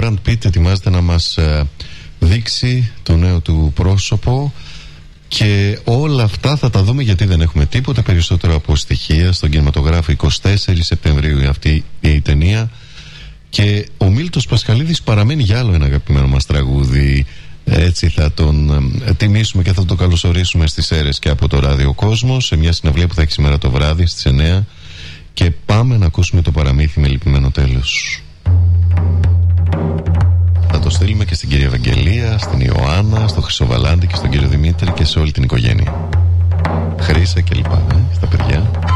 Brad Pitt ετοιμάζεται να μας δείξει το νέο του πρόσωπο. Και όλα αυτά θα τα δούμε, γιατί δεν έχουμε τίποτα περισσότερο από στοιχεία. Στον κινηματογράφο 24 Σεπτεμβρίου αυτή η ταινία. Και ο Μίλτος Πασχαλίδης παραμένει για άλλο ένα αγαπημένο μας τραγούδι. Έτσι θα τον τιμήσουμε και θα τον καλωσορίσουμε στις αίρες και από το Ράδιο Κόσμο, σε μια συναυλία που θα έχει σήμερα το βράδυ στις 9. Και πάμε να ακούσουμε το παραμύθι με λυπημένο τέλος. Θα το στείλουμε και στην κυρία Ευαγγελία, στην Ιωάννα, στο Χρυσοβαλάντη και στον κύριο Δημήτρη και σε όλη την οικογένεια. Χρύσα και λοιπά, στα παιδιά.